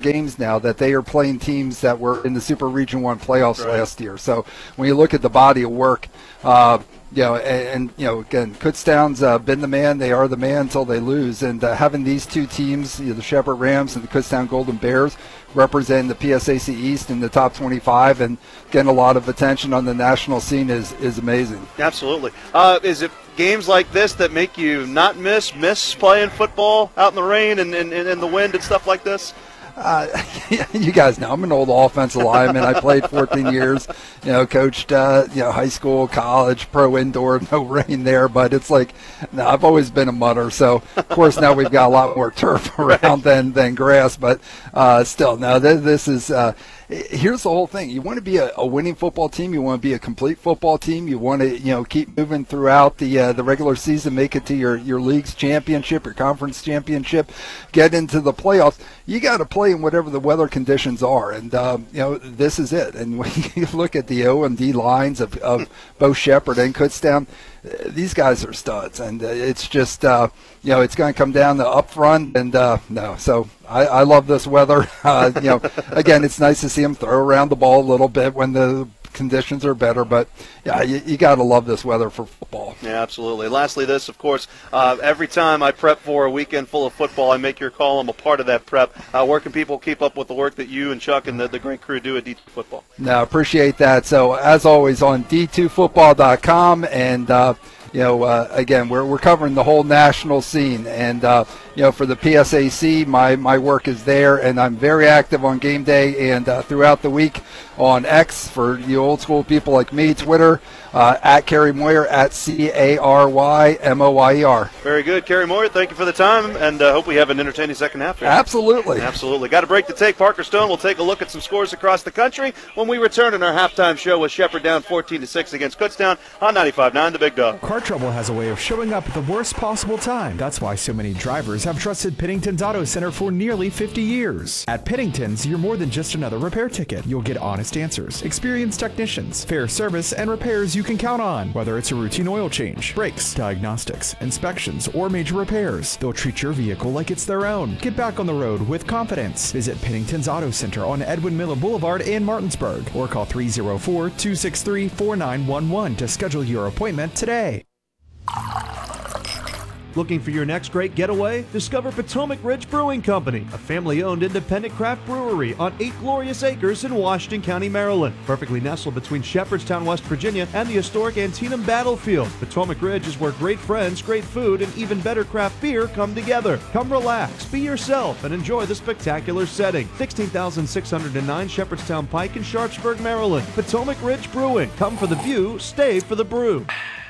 games now that they are playing teams that were in the Super Region 1 playoffs last year. So when you look at the body of work, again, Kutztown's been the man. They are the man until they lose. And having these two teams, the Shepherd Rams and the Kutztown Golden Bears, representing the PSAC East in the top 25 and getting a lot of attention on the national scene is amazing. Absolutely. Is it games like this that make you not miss playing football out in the rain and in the wind and stuff like this? You guys know I'm an old offensive lineman. I played 14 years, coached, high school, college, pro indoor, no rain there. But it's like, no, I've always been a mudder. So, of course, now we've got a lot more turf around than grass. But still, no, this is here's the whole thing. You want to be a winning football team. You want to be a complete football team. You want to, keep moving throughout the regular season, make it to your league's championship, your conference championship, get into the playoffs. You got to play in whatever the weather conditions are, and this is it. And when you look at the OMD lines of both Shepherd and Kutztown, these guys are studs, and it's just it's going to come down to up front, and no. So I love this weather. Again, it's nice to see them throw around the ball a little bit when the conditions are better, but yeah, you got to love this weather for football. Yeah, absolutely. Lastly, this, of course, every time I prep for a weekend full of football, I make your call. I'm a part of that prep. Where can people keep up with the work that you and Chuck and the great crew do at D2 Football? No, appreciate that. So, as always, on d2football.com, and again, we're covering the whole national scene, and for the PSAC, my work is there, and I'm very active on game day and throughout the week on X for you old school people like me, Twitter, at Kerry Moyer, at CaryMoyer. Very good. Kerry Moyer, thank you for the time, and hope we have an entertaining second half here. Absolutely. Got a break to take. Parker Stone will take a look at some scores across the country when we return in our halftime show with Shepherd down 14-6 against Kutztown on 95.9 The Big Dog. Car trouble has a way of showing up at the worst possible time. That's why so many drivers have trusted Pittington's Auto Center for nearly 50 years. At Pittington's, you're more than just another repair ticket. You'll get honest answers, experienced technicians, fair service, and repairs you can count on. Whether it's a routine oil change, brakes, diagnostics, inspections, or major repairs, they'll treat your vehicle like it's their own. Get back on the road with confidence. Visit Pittington's Auto Center on Edwin Miller Boulevard in Martinsburg, or call 304-263-4911 to schedule your appointment today. Looking for your next great getaway? Discover Potomac Ridge Brewing Company, a family-owned independent craft brewery on 8 glorious acres in Washington County, Maryland. Perfectly nestled between Shepherdstown, West Virginia and the historic Antietam Battlefield, Potomac Ridge is where great friends, great food, and even better craft beer come together. Come relax, be yourself, and enjoy the spectacular setting. 16,609 Shepherdstown Pike in Sharpsburg, Maryland. Potomac Ridge Brewing. Come for the view, stay for the brew.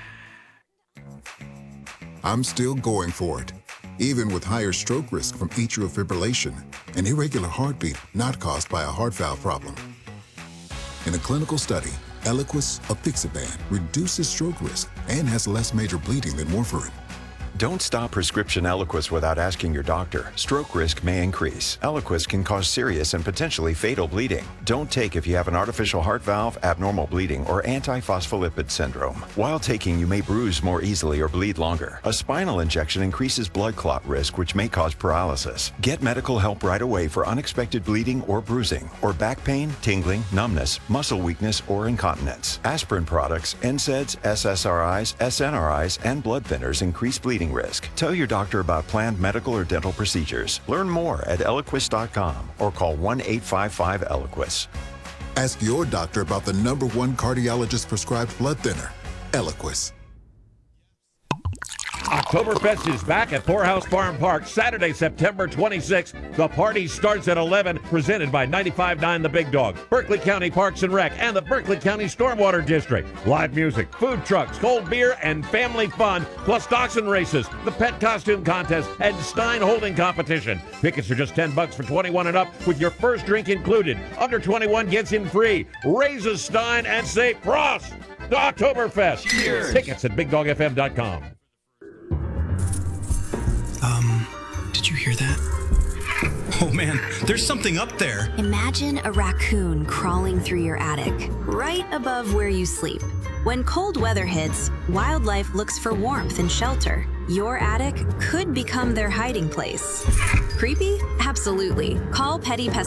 I'm still going for it, even with higher stroke risk from atrial fibrillation, an irregular heartbeat not caused by a heart valve problem. In a clinical study, Eliquis apixaban reduces stroke risk and has less major bleeding than warfarin. Don't stop prescription Eliquis without asking your doctor. Stroke risk may increase. Eliquis can cause serious and potentially fatal bleeding. Don't take if you have an artificial heart valve, abnormal bleeding, or antiphospholipid syndrome. While taking, you may bruise more easily or bleed longer. A spinal injection increases blood clot risk, which may cause paralysis. Get medical help right away for unexpected bleeding or bruising, or back pain, tingling, numbness, muscle weakness, or incontinence. Aspirin products, NSAIDs, SSRIs, SNRIs, and blood thinners increase bleeding risk. Tell your doctor about planned medical or dental procedures. Learn more at Eliquis.com or call 1-855-ELIQUIS. Ask your doctor about the #1 cardiologist prescribed blood thinner, Eliquis. Oktoberfest is back at Poorhouse Farm Park Saturday, September 26th. The party starts at 11, presented by 95.9 The Big Dog, Berkeley County Parks and Rec, and the Berkeley County Stormwater District. Live music, food trucks, cold beer, and family fun, plus dachshund races, the pet costume contest, and Stein holding competition. Tickets are just $10 for 21 and up, with your first drink included. Under 21 gets in free. Raise a Stein and say Prost to Oktoberfest. Cheers. Tickets at BigDogFM.com. Did you hear that? Oh man, there's something up there. Imagine a raccoon crawling through your attic, right above where you sleep. When cold weather hits, wildlife looks for warmth and shelter. Your attic could become their hiding place. Creepy? Absolutely. Call Petty Pest